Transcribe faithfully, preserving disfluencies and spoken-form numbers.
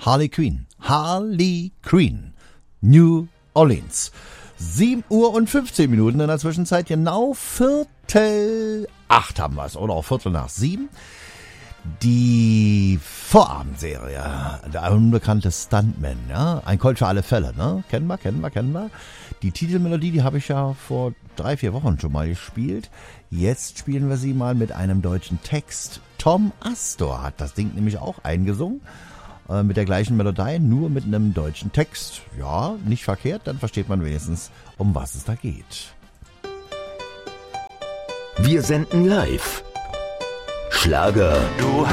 Harley Quinn. Harley Quinn. New Orleans. sieben Uhr und fünfzehn Minuten in der Zwischenzeit. Genau Viertel acht haben wir es. Oder auch Viertel nach sieben. Die Vorabendserie. Der unbekannte Stuntman. Ja? Ein Colt für alle Fälle. Ne? Kennen wir, kennen wir, kennen wir. Die Titelmelodie, die habe ich ja vor drei, vier Wochen schon mal gespielt. Jetzt spielen wir sie mal mit einem deutschen Text. Tom Astor hat das Ding nämlich auch eingesungen. Äh, mit der gleichen Melodie, nur mit einem deutschen Text. Ja, nicht verkehrt, dann versteht man wenigstens, um was es da geht. Wir senden live. Schlager. Du